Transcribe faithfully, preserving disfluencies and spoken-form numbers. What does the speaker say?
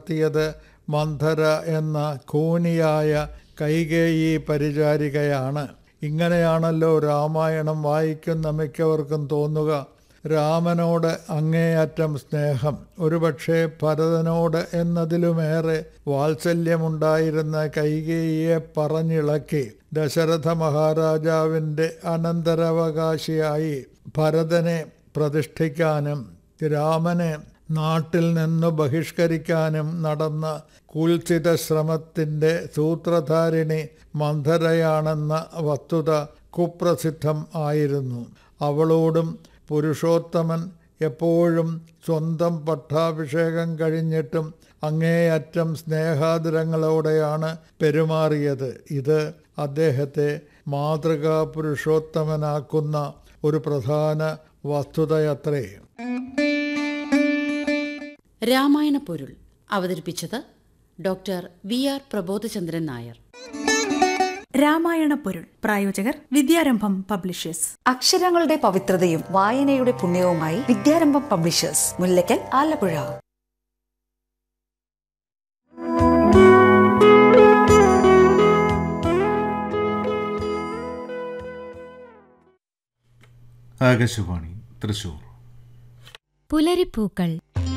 നടത്തിയത് മന്ധര എന്ന കൂനിയായ കൈകേയി പരിചാരികയാണ്. ഇങ്ങനെയാണല്ലോ രാമായണം വായിക്കുന്ന മിക്കവർക്കും തോന്നുക. രാമനോട് അങ്ങേയറ്റം സ്നേഹം, ഒരുപക്ഷെ ഭരതനോട് എന്നതിലുമേറെ വാത്സല്യമുണ്ടായിരുന്ന കൈകേയിയെ പറഞ്ഞിളക്കി ദശരഥ മഹാരാജാവിൻ്റെ അനന്തരാവകാശിയായി ഭരതനെ പ്രതിഷ്ഠിക്കാനും രാമനെ നാട്ടിൽ നിന്ന് ബഹിഷ്കരിക്കാനും നടന്ന കുൽസിത ശ്രമത്തിൻ്റെ സൂത്രധാരിണി മന്ധരയാണെന്ന വസ്തുത കുപ്രസിദ്ധം ആയിരുന്നു. അവളോടും പുരുഷോത്തമൻ എപ്പോഴും സ്വന്തം പട്ടാഭിഷേകം കഴിഞ്ഞിട്ടും അങ്ങേയറ്റം സ്നേഹാദരങ്ങളോടെയാണ് പെരുമാറിയത്. ഇത് അദ്ദേഹത്തെ മാതൃകാ പുരുഷോത്തമനാക്കുന്ന ഒരു പ്രധാന വസ്തുതയത്രേ. രാമായണ പൊരുൾ അവതരിപ്പിച്ചത് doctor V R Prabodhachandran Nair. Ramayana പൊരുൾ പ്രായോജകർ വിദ്യാരംഭം പബ്ലിഷേഴ്സ്. അക്ഷരങ്ങളുടെ പവിത്രതയും വായനയുടെ പുണ്യവുമായി വിദ്യാരംഭം പബ്ലിഷേഴ്സ്, മുല്ലക്കൽ, ആലപ്പുഴ. ആകാശവാണി തൃശൂർ. പുലരിപ്പൂക്കൾ